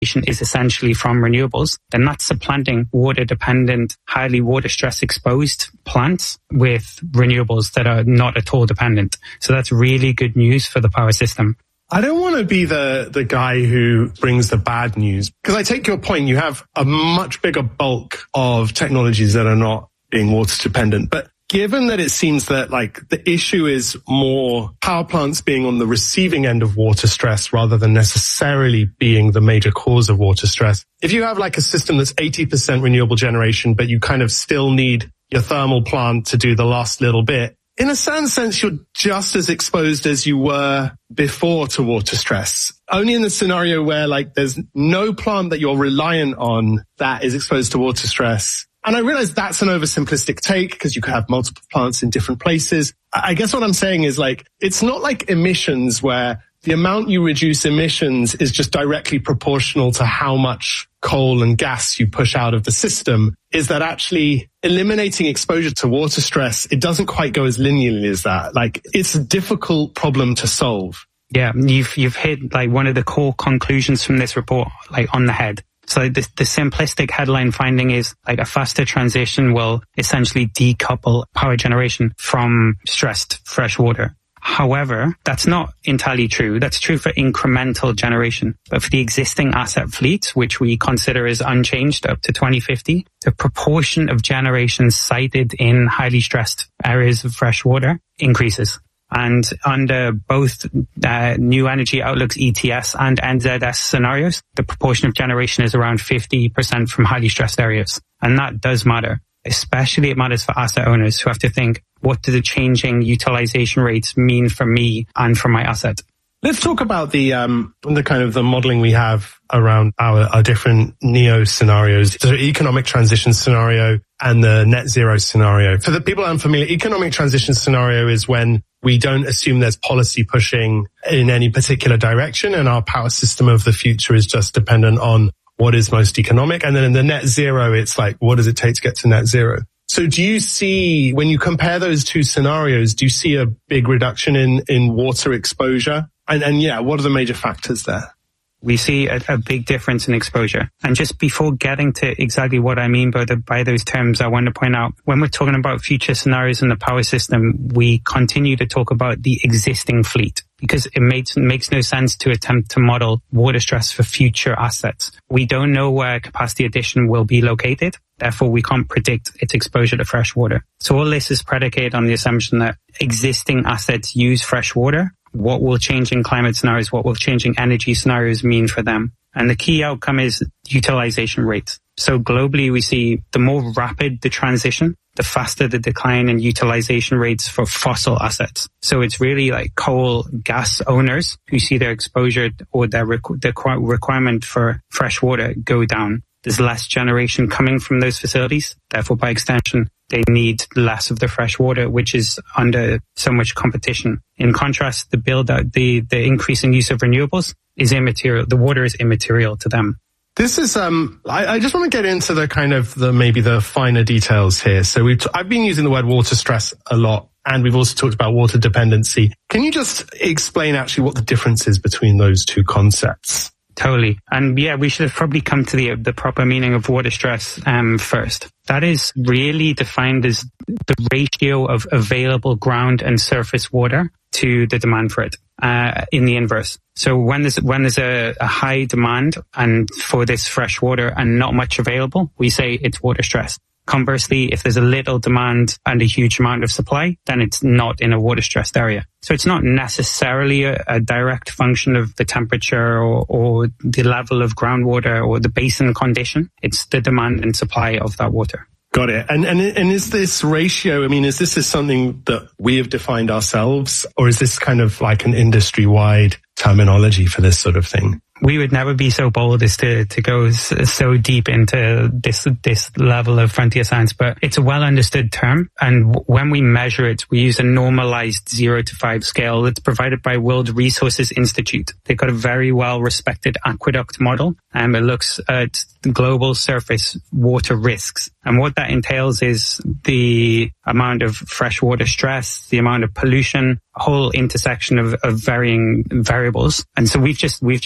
is essentially from renewables, then that's supplanting water-dependent, highly water-stress exposed plants with renewables that are not at all dependent. So that's really good news for the power system. I don't want to be the guy who brings the bad news, because I take your point. You have a much bigger bulk of technologies that are not being water dependent. But given that it seems that like the issue is more power plants being on the receiving end of water stress rather than necessarily being the major cause of water stress, if you have like a system that's 80% renewable generation, but you kind of still need your thermal plant to do the last little bit, in a certain sense, you're just as exposed as you were before to water stress. Only in the scenario where like there's no plant that you're reliant on that is exposed to water stress. And I realize that's an oversimplistic take because you could have multiple plants in different places. I guess what I'm saying is like, it's not like emissions where the amount you reduce emissions is just directly proportional to how much coal and gas you push out of the system. Is that actually eliminating exposure to water stress, it doesn't quite go as linearly as that. Like, it's a difficult problem to solve. Yeah, you've hit like one of the core conclusions from this report, like on the head. So the simplistic headline finding is like a faster transition will essentially decouple power generation from stressed fresh water. However, that's not entirely true. That's true for incremental generation. But for the existing asset fleet, which we consider as unchanged up to 2050, the proportion of generation sited in highly stressed areas of fresh water increases. And under both New Energy Outlook's ETS and NZS scenarios, the proportion of generation is around 50% from highly stressed areas. And that does matter. Especially it matters for asset owners who have to think, what do the changing utilization rates mean for me and for my asset? Let's talk about the kind of the modeling we have around our different NEO scenarios, the economic transition scenario and the net zero scenario. For the people unfamiliar, economic transition scenario is when we don't assume there's policy pushing in any particular direction and our power system of the future is just dependent on what is most economic. And then in the net zero, it's like, what does it take to get to net zero? So do you see, when you compare those two scenarios, do you see a big reduction in water exposure? And yeah, what are the major factors there? We see a big difference in exposure. And just before getting to exactly what I mean by those terms, I want to point out, when we're talking about future scenarios in the power system, we continue to talk about the existing fleet because it makes no sense to attempt to model water stress for future assets. We don't know where capacity addition will be located. Therefore, we can't predict its exposure to fresh water. So all this is predicated on the assumption that existing assets use fresh water. What will changing climate scenarios, what will changing energy scenarios mean for them? And the key outcome is utilization rates. So globally, we see the more rapid the transition, the faster the decline in utilization rates for fossil assets. So it's really like coal, gas owners who see their exposure or their requirement for fresh water go down. There's less generation coming from those facilities. Therefore, by extension, they need less of the fresh water, which is under so much competition. In contrast, the increasing use of renewables is immaterial. The water is immaterial to them. This is, I just want to get into the kind of maybe the finer details here. So I've been using the word water stress a lot, and we've also talked about water dependency. Can you just explain actually what the difference is between those two concepts? Totally. And yeah, we should have probably come to the proper meaning of water stress first. That is really defined as the ratio of available ground and surface water to the demand for it in the inverse. So when there's a high demand and for this fresh water and not much available, we say it's water stress. Conversely, if there's a little demand and a huge amount of supply, then it's not in a water-stressed area. So it's not necessarily a direct function of the temperature or the level of groundwater or the basin condition. It's the demand and supply of that water. Got it. And is this ratio, I mean, is this something that we have defined ourselves, or is this kind of like an industry-wide terminology for this sort of thing? We would never be so bold as to go so deep into this level of frontier science, but it's a well understood term. And when we measure it, we use a normalized 0 to 5 scale that's provided by World Resources Institute. They've got a very well respected aqueduct model, and it looks at global surface water risks. And what that entails is the amount of freshwater stress, the amount of pollution, a whole intersection of varying variables. And so we've just looked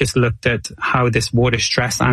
looked at how this water stress and